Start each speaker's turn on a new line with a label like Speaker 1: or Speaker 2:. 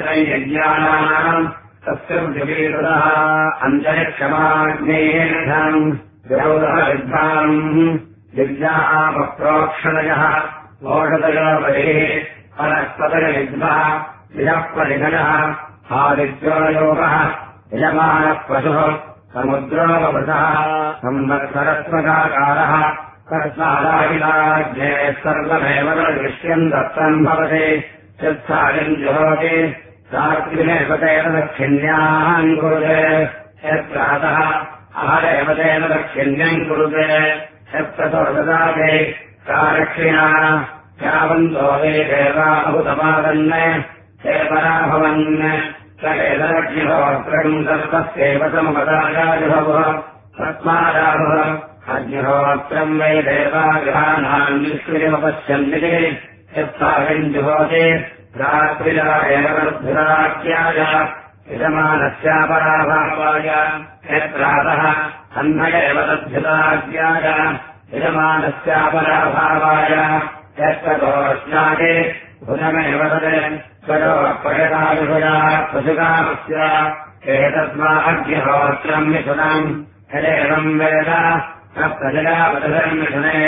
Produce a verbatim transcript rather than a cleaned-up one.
Speaker 1: यज्ञानाम् तस्य विवेदः अन्तरिक्षमाग्नेयम् विरोधविद्वाम् यज्ञापप्रोक्षणयः ओषधयोपरिः परस्पतयविद्वः विजःपरिगणः आदित्योयोगः यजमानः पशुः समुद्रोपवृतः संवत्सरत्मकाकारः तस्मादाहिलाग्ने सर्वमेव दृश्यम् दत्तम् भवति यत्सायम् जुहोति रात्रिमेव तेन दक्षिण्याम् कुरुते यत्प्रातः आहरेव तेन दक्षिण्यम् कुरुते यत्ततो ददाति सारक्षिणा यावन्तो वे देवाहुतमादन् ते पराभवन् स एतदग्निहोत्रम् सर्वस्यैव समपदायाजुभवः तस्मादाभव अग्निहोत्रम् वै देवाग्रहाणाम् निष्क्रियमपश्यन्ति यत्सायम् जुहोति रात्रिजा एव वर्धुराख्याय यजमानस्यापराभावाय यत्रातः अह्न एव तद्भुताज्ञाय यजमानस्यापराभावाय यत्ततोष्णादे भुजमेव तद् ततो प्रयताविभुजा पशुकामस्य एतस्मा अग्निहोत्रम् मिथुनम् यदेवम् वेद न प्रजया वदधर्मिथुने